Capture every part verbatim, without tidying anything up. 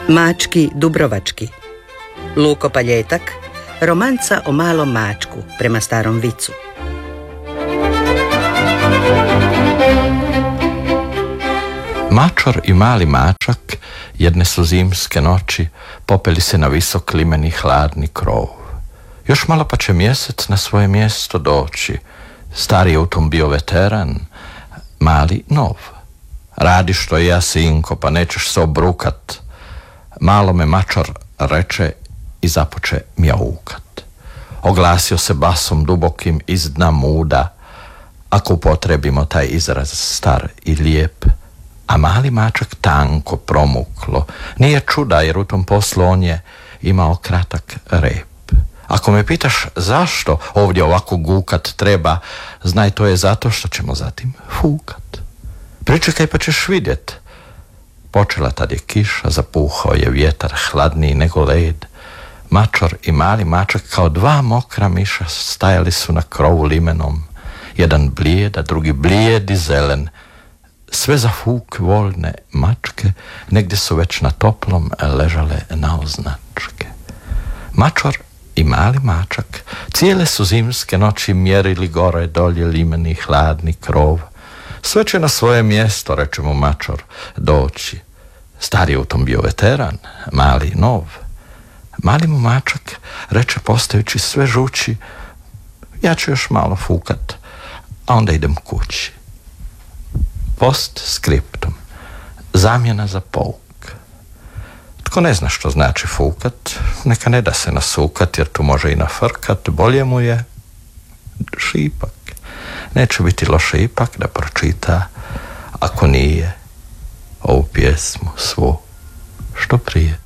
Mački Dubrovački. Luko Paljetak, romanca o malom mačku prema starom vicu. Mačor i mali mačak jedne su zimske noći popeli se na visok limeni hladni krov. Još malo pa će mjesec na svoje mjesto doći. Stari je u tom bio veteran, mali nov. Radi što i ja, sinko, pa nećeš se obrukat. Malome mačor reče i započe mjaukat. Oglasio se basom dubokim iz dna muda, ako upotrebimo taj izraz star i lijep. A mali mačak tanko promuklo. Nije čuda, jer u tom poslu on je imao kratak rep. Ako me pitaš zašto ovdje ovako gukat treba, znaj, to je zato što ćemo zatim fukat. Pričekaj pa ćeš vidjet. Počela tad je kiša, zapuhao je vjetar hladniji nego led. Mačor i mali mačak kao dva mokra miša stajali su na krovu limenom. Jedan blijed, a drugi blijed i zelen. Sve za fuk voljne mačke negdje su već na toplom ležale naoznačke. Mačor i mali mačak cijele su zimske noći mjerili gore dolje limeni hladni krov. Sve će na svoje mjesto, reče mu mačor, doći. Stari je u tom bio veteran, mali nov. Mali mu mačak reče postajući sve žući, ja ću još malo fukat, a onda idem kući. Post skriptum. Zamjena za pouk. Tko ne zna što znači fukat, neka ne da se nasukat, jer tu može i nafrkat, bolje mu je šipak. Neće biti loše ipak da pročita, ako nije, ovu pjesmu svu što prije.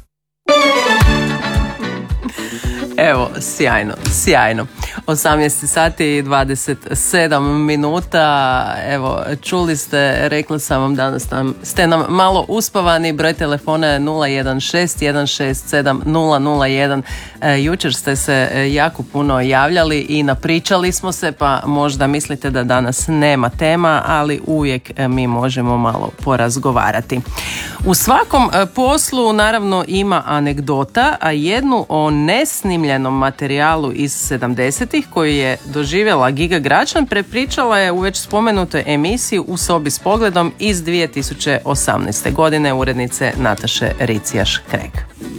Evo, sjajno, sjajno. osamnaest sati i dvadeset sedam minuta. Evo, čuli ste, rekla sam vam danas nam, ste nam malo uspavani. Broj telefona je nula jedan šest jedan šest sedam nula nula jedan. E, jučer ste se jako puno javljali i napričali smo se, pa možda mislite da danas nema tema, ali uvijek mi možemo malo porazgovarati. U svakom poslu naravno ima anegdota, a jednu o nesnimljenom materijalu iz sedamdesetih koji je doživjela Giga Gračan prepričala je u već spomenutoj emisiji U sobi s pogledom iz dvije tisuće osamnaeste. godine urednice Nataše Ricijaš-Krek.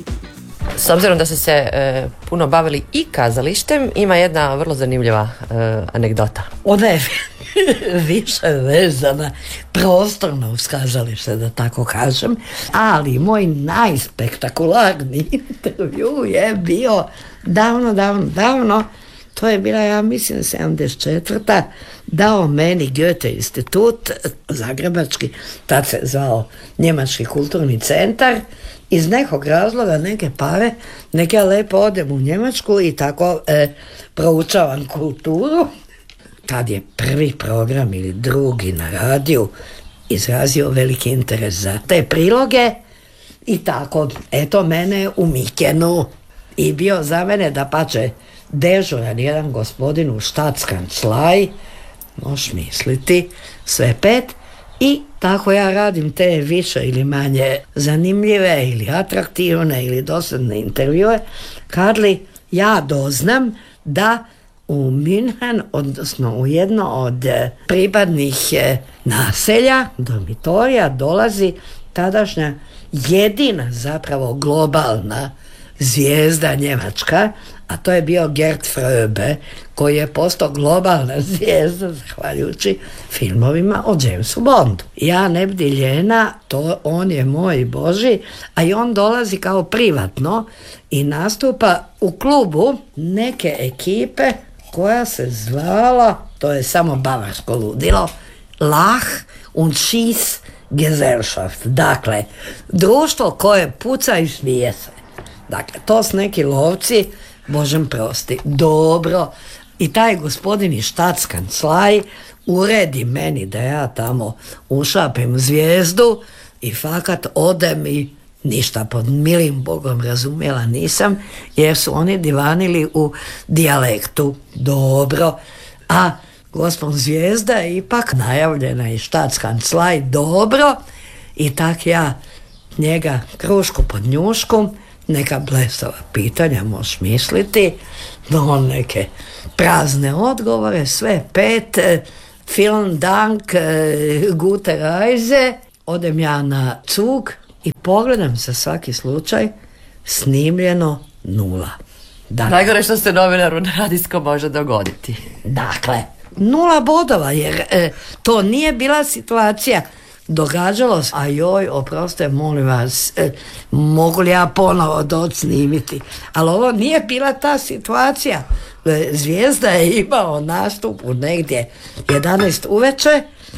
S obzirom da su se e, puno bavili i kazalištem, ima jedna vrlo zanimljiva e, anegdota. Ona je više vezana prostorno uz kazalište, da tako kažem, ali moj najspektakularniji intervju je bio davno, davno, davno, to je bila, ja mislim, sedamdeset četvrta dao meni Goethe institut, zagrebački, tad se zvao Njemački kulturni centar, iz nekog razloga neke pare, neke ja lepo odem u Njemačku i tako e, proučavam kulturu. Tad je prvi program ili drugi na radiju izrazio veliki interes za te priloge i tako, eto mene u Mikenu i bio za mene da pače dežuran jedan gospodin u štatskancelaj, možeš misliti, sve pet, i tako ja radim te više ili manje zanimljive ili atraktivne ili dosadne intervjue, kad li ja doznam da u München, odnosno u jedno od pripadnih naselja, dormitorija, dolazi tadašnja jedina zapravo globalna zvijezda njemačka, a to je bio Gerd Fröbe, koji je postao globalna zvijezda zahvaljujući filmovima o Jamesu Bondu. Ja ne bdi ljena, to on je moj Boži, a i on dolazi kao privatno i nastupa u klubu neke ekipe koja se zvala, to je samo bavarsko ludilo, Lach und Schieß Gesellschaft. Dakle, društvo koje puca i smije se. Dakle, to su neki lovci, Božem prosti, dobro. I taj gospodin iz štatskancelaj uredi meni da ja tamo ušapim zvijezdu i fakat odem i ništa pod milim Bogom razumjela nisam, jer su oni divanili u dijalektu. Dobro. A gospon zvijezda je ipak najavljena iz štatskancelaj. Dobro. I tak ja njega krušku pod njušku, neka blesava pitanja možeš misliti, no neke prazne odgovore, sve pet, film dank, gute reise, odem ja na cug i pogledam za svaki slučaj, snimljeno nula. Dakle, najgore što se novinaru na radijskom može dogoditi. Dakle, nula bodova, jer e, to nije bila situacija. Događalo se, a joj, oprostite, molim vas, e, mogu li ja ponovo doći snimiti? Ali ovo nije bila ta situacija. E, Zvijezda je imao nastup u negdje jedanaest uveče,